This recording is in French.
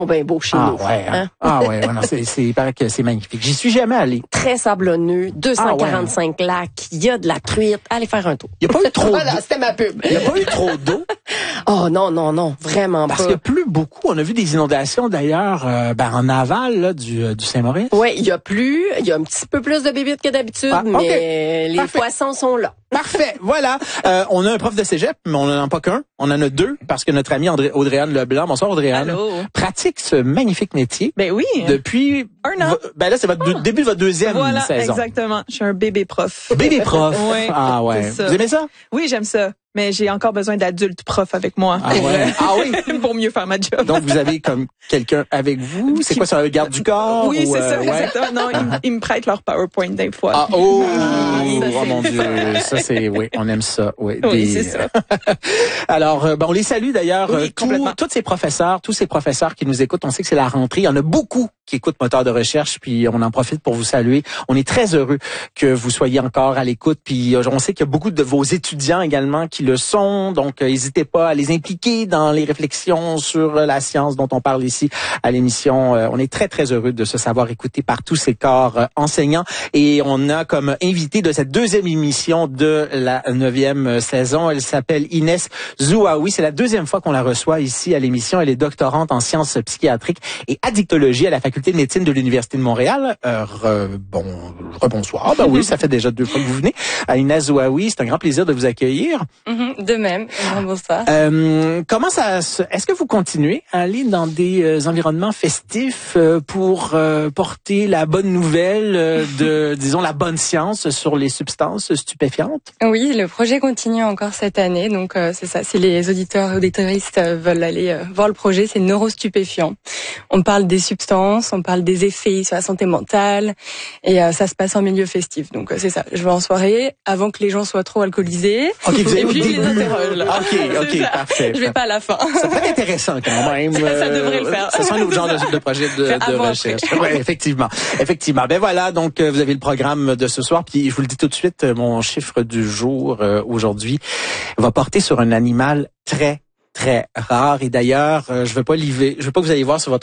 Oh, ben beau chez nous. Ouais, hein? Ouais, non, il paraît que c'est magnifique. J'y suis jamais allé. Très sablonneux, 245 lacs, il y a de la truite. Allez faire un tour. Il n'y a pas eu trop Voilà, c'était ma pub. Il n'y a pas eu trop d'eau. Oh non, vraiment Parce pas. qu'il y a plus beaucoup. On a vu des inondations d'ailleurs en aval là, du Saint-Maurice. Oui, il y a un petit peu plus de bébites que d'habitude, mais les poissons sont là. Parfait, voilà. On a un prof de cégep, mais on n'en a pas qu'un. On en a deux, parce que notre amie Audrey-Anne Leblanc, bonsoir Audrey-Anne, pratique ce magnifique métier. Ben oui. Depuis un an. Ben là, c'est votre début de votre deuxième saison. Voilà, exactement. Je suis un bébé prof. Bébé prof. Oui. Ah ouais. Vous aimez ça? Oui, j'aime ça. Mais j'ai encore besoin d'adultes profs avec moi. Pour mieux faire ma job. Donc, vous avez comme quelqu'un avec vous? C'est quoi, ça, le garde du corps? Oui, c'est ça, exactement. Non, ils me prêtent leur PowerPoint des fois. Mon Dieu. Ça, oui, on aime ça. Oui, c'est ça. Alors, on les salue d'ailleurs. Tous ces professeurs qui nous écoutent, on sait que c'est la rentrée. Il y en a beaucoup qui écoutent Moteur de recherche, puis on en profite pour vous saluer. On est très heureux que vous soyez encore à l'écoute, puis on sait qu'il y a beaucoup de vos étudiants également qui le sont, donc n'hésitez pas à les impliquer dans les réflexions sur la science dont on parle ici à l'émission. On est très, très heureux de se savoir écouté par tous ces corps enseignants, et on a comme invité de cette deuxième émission de la 9e saison, elle s'appelle Inès Zouaoui. C'est la deuxième fois qu'on la reçoit ici à l'émission. Elle est doctorante en sciences psychiatriques et addictologie à la faculté de médecine de l'Université de Montréal. Bonsoir. Ben oui, ça fait déjà 2 fois que vous venez. À Inès Zouaoui, c'est un grand plaisir de vous accueillir. De même. Bonsoir. Est-ce que vous continuez à aller dans des environnements festifs pour porter la bonne nouvelle disons, la bonne science sur les substances stupéfiantes? Oui, le projet continue encore cette année. Donc, c'est ça. Si les auditeurs et auditoristes veulent aller voir le projet, c'est neurostupéfiant. On parle des substances, on parle des effets sur la santé mentale, et ça se passe en milieu festif. Donc, c'est ça. Je vais en soirée avant que les gens soient trop alcoolisés. Okay, et puis, je les interroge. Là. OK, parfait. Je vais pas à la fin. Ça peut être intéressant quand même. Ça devrait le faire. Ça sent le genre de projet de recherche. Oui, effectivement. Ben voilà, donc vous avez le programme de ce soir, puis je vous le dis tout de suite, mon chiffre du jour aujourd'hui va porter sur un animal très, très rare. Et d'ailleurs, je veux pas que vous alliez voir sur votre